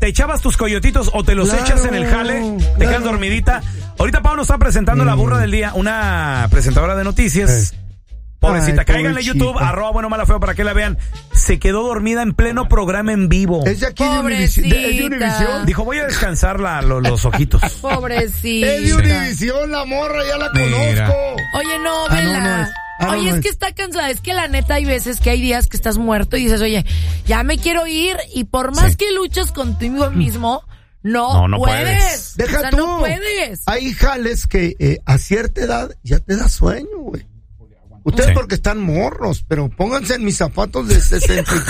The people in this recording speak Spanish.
echabas tus coyotitos o te los echas en el jale, te quedas dormidita. Ahorita Pau nos está presentando la burra del día, una presentadora de noticias. Pobrecita, cáiganle a YouTube, @buenomalafeo para que la vean. Se quedó dormida en pleno programa en vivo. Es de aquí de Univisión. Dijo, voy a descansar los ojitos. Pobrecita. Es de Univisión, la morra, ya la conozco. Oye, no, vela. Oye, es que está cansada. Es que la neta hay veces que hay días que estás muerto y dices, oye, ya me quiero ir. Y por más que luchas contigo mismo, no puedes. Deja o sea, tú. no puedes. Hay jales que a cierta edad ya te da sueño, güey. Ustedes porque están morros, pero pónganse en mis zapatos de 60.